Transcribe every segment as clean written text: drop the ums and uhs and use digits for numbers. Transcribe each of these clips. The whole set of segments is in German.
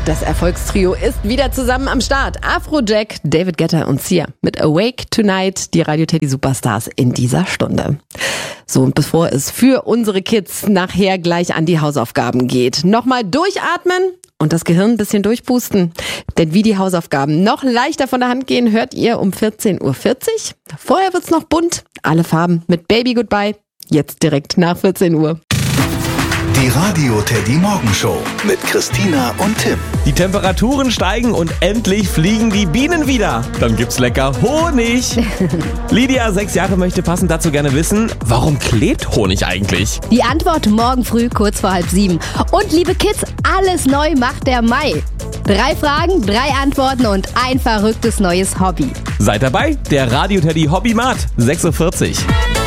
Das Erfolgstrio ist wieder zusammen am Start. Afrojack, David Guetta und Sia mit Awake Tonight, die Radio Teddy Superstars in dieser Stunde. So, und bevor es für unsere Kids nachher gleich an die Hausaufgaben geht, nochmal durchatmen und das Gehirn ein bisschen durchpusten. Denn wie die Hausaufgaben noch leichter von der Hand gehen, hört ihr um 14.40 Uhr. Vorher wird's noch bunt, alle Farben mit Baby Goodbye, jetzt direkt nach 14 Uhr. Die Radio Teddy Morgenshow mit Christina und Tim. Die Temperaturen steigen und endlich fliegen die Bienen wieder. Dann gibt's lecker Honig. Lydia, 6 Jahre, möchte passend dazu gerne wissen, warum klebt Honig eigentlich? Die Antwort morgen früh kurz vor 6:30. Und liebe Kids, alles neu macht der Mai. 3 Fragen, 3 Antworten und ein verrücktes neues Hobby. Seid dabei, der Radio Teddy Hobbymat, 6.40 Uhr.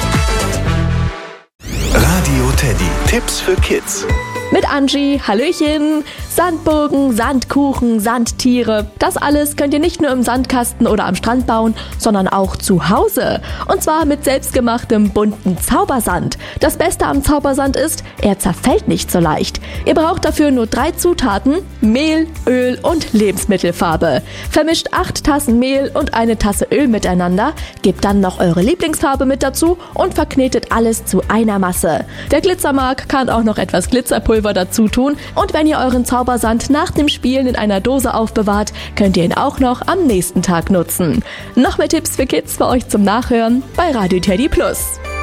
Radio Teddy, Tipps für Kids. Mit Angie, Hallöchen, Sandburgen, Sandkuchen, Sandtiere. Das alles könnt ihr nicht nur im Sandkasten oder am Strand bauen, sondern auch zu Hause. Und zwar mit selbstgemachtem bunten Zaubersand. Das Beste am Zaubersand ist, er zerfällt nicht so leicht. Ihr braucht dafür nur 3 Zutaten: Mehl, Öl und Lebensmittelfarbe. Vermischt 8 Tassen Mehl und 1 Tasse Öl miteinander, gebt dann noch eure Lieblingsfarbe mit dazu und verknetet alles zu einer Masse. Wer Glitzer mag, kann auch noch etwas Glitzerpulver dazu tun, und wenn ihr euren Zaubersand nach dem Spielen in einer Dose aufbewahrt, könnt ihr ihn auch noch am nächsten Tag nutzen. Noch mehr Tipps für Kids für euch zum Nachhören bei Radio Teddy Plus.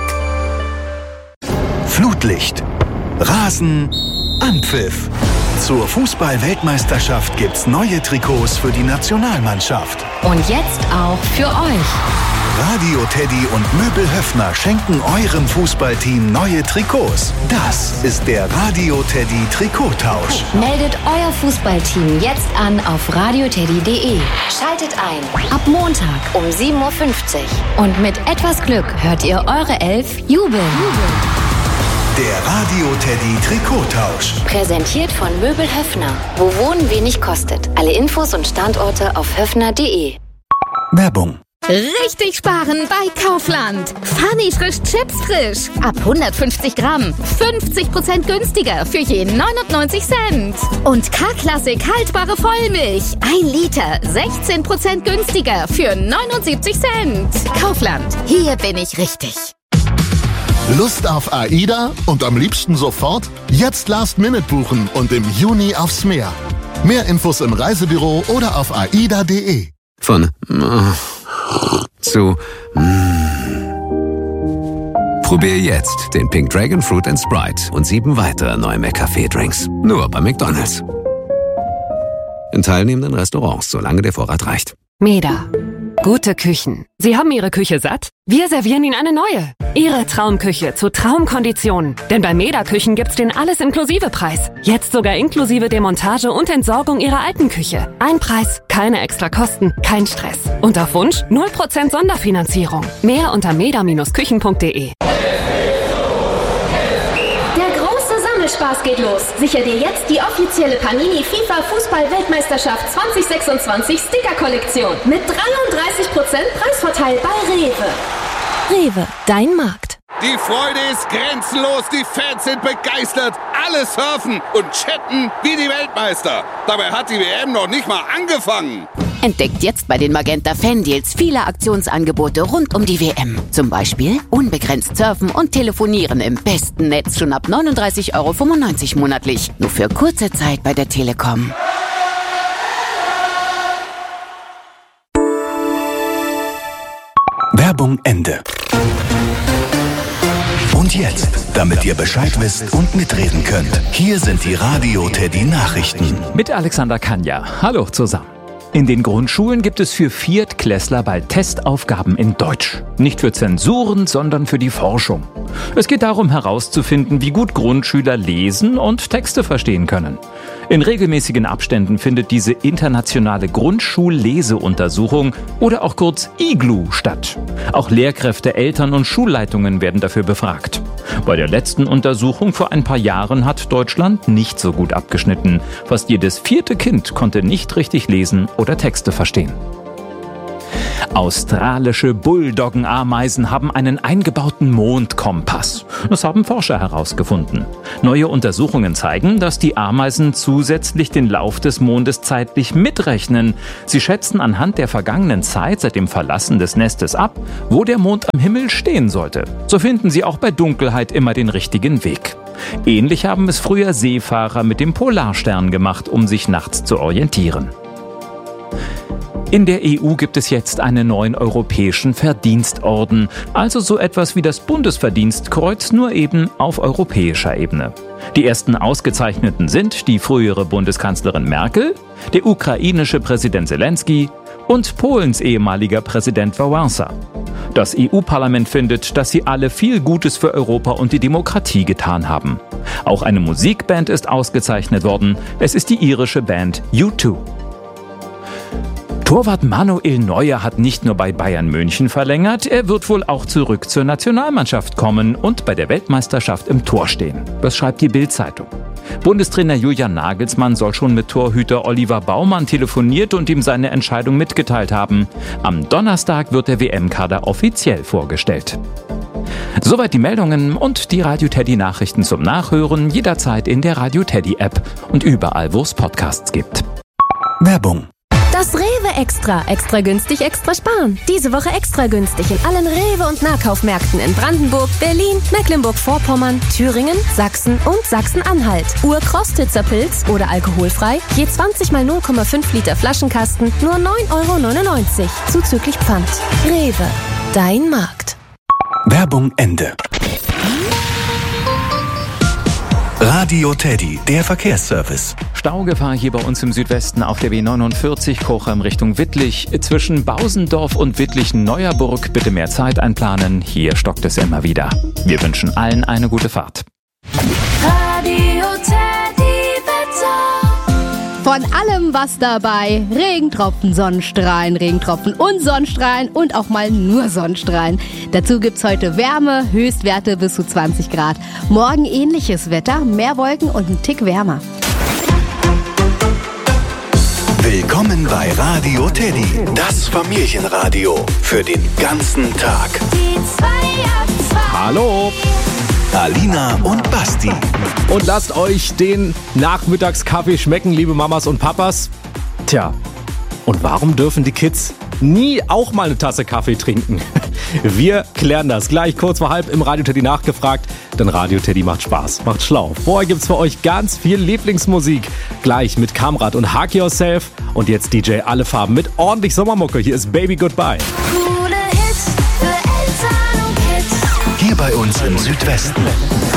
Flutlicht, Rasen, Anpfiff. Zur Fußball-Weltmeisterschaft gibt's neue Trikots für die Nationalmannschaft. Und jetzt auch für euch. Radio Teddy und Möbel Höffner schenken eurem Fußballteam neue Trikots. Das ist der Radio Teddy Trikottausch. Meldet euer Fußballteam jetzt an auf radioteddy.de. Schaltet ein. Ab Montag um 7.50 Uhr. Und mit etwas Glück hört ihr eure Elf jubeln. Der Radio Teddy Trikottausch. Präsentiert von Möbel Höffner. Wo Wohnen wenig kostet. Alle Infos und Standorte auf höffner.de. Werbung. Richtig sparen bei Kaufland. Funny frisch Chips frisch. Ab 150 Gramm. 50% günstiger für je 99 Cent. Und K-Klassik haltbare Vollmilch. 1 Liter. 16% günstiger für 79 Cent. Kaufland. Hier bin ich richtig. Lust auf AIDA und am liebsten sofort? Jetzt Last-Minute buchen und im Juni aufs Meer. Mehr Infos im Reisebüro oder auf aida.de. Von zu Probier jetzt den Pink Dragon Fruit & Sprite und 7 weitere neue McCafé-Drinks. Nur bei McDonald's. In teilnehmenden Restaurants, solange der Vorrat reicht. Meda. Gute Küchen. Sie haben Ihre Küche satt? Wir servieren Ihnen eine neue. Ihre Traumküche zu Traumkonditionen. Denn bei Meda Küchen gibt's den Alles-Inklusive-Preis. Jetzt sogar inklusive Demontage und Entsorgung Ihrer alten Küche. Ein Preis, keine extra Kosten, kein Stress. Und auf Wunsch 0% Sonderfinanzierung. Mehr unter meda-küchen.de. Spaß geht los. Sicher dir jetzt die offizielle Panini FIFA Fußball-Weltmeisterschaft 2026 Sticker-Kollektion mit 33% Preisvorteil bei Rewe. Rewe, dein Markt. Die Freude ist grenzenlos, die Fans sind begeistert, alle surfen und chatten wie die Weltmeister. Dabei hat die WM noch nicht mal angefangen. Entdeckt jetzt bei den Magenta Fan-Deals viele Aktionsangebote rund um die WM. Zum Beispiel unbegrenzt surfen und telefonieren im besten Netz schon ab 39,95 € monatlich. Nur für kurze Zeit bei der Telekom. Werbung Ende. Und jetzt, damit ihr Bescheid wisst und mitreden könnt, hier sind die Radio Teddy Nachrichten. Mit Alexander Kanja. Hallo zusammen. In den Grundschulen gibt es für Viertklässler bald Testaufgaben in Deutsch. Nicht für Zensuren, sondern für die Forschung. Es geht darum herauszufinden, wie gut Grundschüler lesen und Texte verstehen können. In regelmäßigen Abständen findet diese internationale Grundschulleseuntersuchung oder auch kurz IGLU statt. Auch Lehrkräfte, Eltern und Schulleitungen werden dafür befragt. Bei der letzten Untersuchung vor ein paar Jahren hat Deutschland nicht so gut abgeschnitten. Fast jedes 4. Kind konnte nicht richtig lesen oder Texte verstehen. Australische Bulldoggenameisen haben einen eingebauten Mondkompass. Das haben Forscher herausgefunden. Neue Untersuchungen zeigen, dass die Ameisen zusätzlich den Lauf des Mondes zeitlich mitrechnen. Sie schätzen anhand der vergangenen Zeit seit dem Verlassen des Nestes ab, wo der Mond am Himmel stehen sollte. So finden sie auch bei Dunkelheit immer den richtigen Weg. Ähnlich haben es früher Seefahrer mit dem Polarstern gemacht, um sich nachts zu orientieren. In der EU gibt es jetzt einen neuen europäischen Verdienstorden, also so etwas wie das Bundesverdienstkreuz, nur eben auf europäischer Ebene. Die ersten Ausgezeichneten sind die frühere Bundeskanzlerin Merkel, der ukrainische Präsident Zelensky und Polens ehemaliger Präsident Wałęsa. Das EU-Parlament findet, dass sie alle viel Gutes für Europa und die Demokratie getan haben. Auch eine Musikband ist ausgezeichnet worden. Es ist die irische Band U2. Torwart Manuel Neuer hat nicht nur bei Bayern München verlängert, er wird wohl auch zurück zur Nationalmannschaft kommen und bei der Weltmeisterschaft im Tor stehen. Das schreibt die Bild-Zeitung. Bundestrainer Julian Nagelsmann soll schon mit Torhüter Oliver Baumann telefoniert und ihm seine Entscheidung mitgeteilt haben. Am Donnerstag wird der WM-Kader offiziell vorgestellt. Soweit die Meldungen und die Radio Teddy Nachrichten zum Nachhören jederzeit in der Radio Teddy App und überall, wo es Podcasts gibt. Werbung. Das Rewe Extra. Extra günstig, extra sparen. Diese Woche extra günstig in allen Rewe- und Nahkaufmärkten in Brandenburg, Berlin, Mecklenburg-Vorpommern, Thüringen, Sachsen und Sachsen-Anhalt. Ur-Krostitzer Pilz oder alkoholfrei, je 20 mal 0,5 Liter Flaschenkasten, nur 9,99 €, zuzüglich Pfand. Rewe, dein Markt. Werbung Ende. Radio Teddy, der Verkehrsservice. Staugefahr hier bei uns im Südwesten auf der B49 Cochem Richtung Wittlich. Zwischen Bausendorf und Wittlich-Neuerburg bitte mehr Zeit einplanen. Hier stockt es immer wieder. Wir wünschen allen eine gute Fahrt. Radio Teddy Wetter. Von allem was dabei. Regentropfen, Sonnenstrahlen, Regentropfen und Sonnenstrahlen und auch mal nur Sonnenstrahlen. Dazu gibt's heute Wärme, Höchstwerte bis zu 20 Grad. Morgen ähnliches Wetter, mehr Wolken und ein Tick wärmer. Willkommen bei Radio Teddy, das Familienradio für den ganzen Tag. Die 2 ab 2. Hallo! Alina und Basti. Und lasst euch den Nachmittagskaffee schmecken, liebe Mamas und Papas. Tja, und warum dürfen die Kids nie auch mal eine Tasse Kaffee trinken? Wir klären das gleich kurz vor halb im Radio Teddy nachgefragt, denn Radio Teddy macht Spaß, macht schlau. Vorher gibt's für euch ganz viel Lieblingsmusik. Gleich mit Kamrat und Hug Yourself und jetzt DJ Alle Farben mit ordentlich Sommermucke. Hier ist Baby Goodbye. Coole Hits für Eltern und Kids. Hier bei uns im Südwesten.